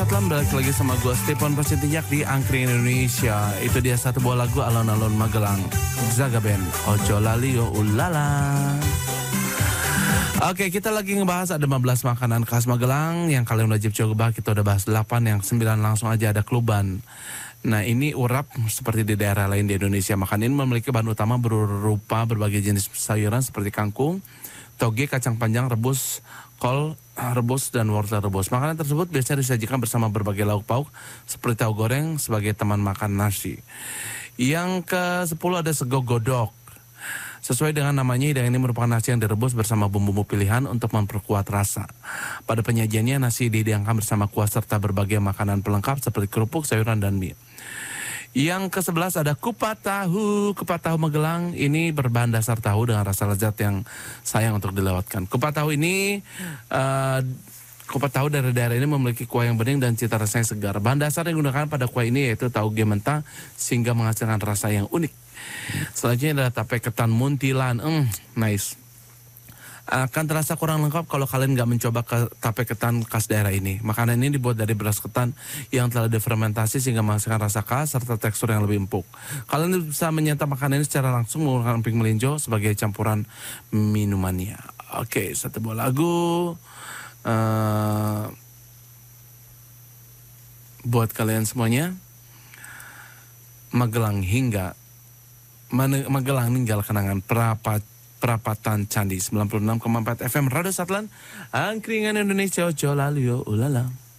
Satlam, balik lagi sama gue Stephen Persintinyak di Angkring Indonesia. Itu dia satu buah lagu alon-alon Magelang, Zaga Band, Ojo Lali Yo Ulala. Oke, kita lagi ngebahas ada 15 makanan khas Magelang yang kalian wajib coba. Kita udah bahas 8, yang 9 langsung aja ada kluban. Nah, ini urap seperti di daerah lain di Indonesia. Makanan ini memiliki bahan utama berupa berbagai jenis sayuran seperti kangkung, toge, kacang panjang, rebus, kol rebus, dan wortel rebus. Makanan tersebut biasanya disajikan bersama berbagai lauk pauk seperti tahu goreng sebagai teman makan nasi. Yang ke-10 ada sego godok. Sesuai dengan namanya, hidangan ini merupakan nasi yang direbus bersama bumbu-bumbu pilihan untuk memperkuat rasa. Pada penyajiannya, nasi dihidangkan bersama kuah serta berbagai makanan pelengkap seperti kerupuk, sayuran, dan mie. Yang ke-11 ada kupat tahu. Kupat tahu Magelang ini berbahan dasar tahu dengan rasa lezat yang sayang untuk dilewatkan. Kupat tahu dari daerah ini memiliki kuah yang bening dan cita rasanya segar. Bahan dasar yang digunakan pada kuah ini yaitu tauge mentah sehingga menghasilkan rasa yang unik. Selanjutnya adalah tape ketan muntilan. Nice. Akan terasa kurang lengkap kalau kalian nggak mencoba tape ketan khas daerah ini. Makanan ini dibuat dari beras ketan yang telah difermentasi sehingga menghasilkan rasa khas serta tekstur yang lebih empuk. Kalian bisa menyantap makanan ini secara langsung menggunakan emping melinjo sebagai campuran minumannya. Oke, satu buah lagu buat kalian semuanya. Magelang ninggal kenangan Perapatan Candi 96,4 FM Radio Satlan, Angkringan Indonesia, Ojo Lali Yo Ulala.